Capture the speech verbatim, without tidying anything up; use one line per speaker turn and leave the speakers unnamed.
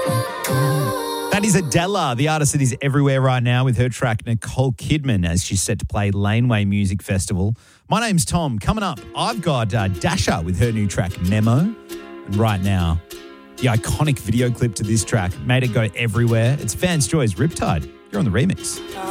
That is Adela, the artist that is everywhere right now with her track Nicole Kidman as she's set to play Laneway Music Festival. My name's Tom. Coming up, I've got uh, Dasha with her new track Memo. And right now, the iconic video clip to this track made it go everywhere. It's Vance Joy's Riptide. You're on the remix.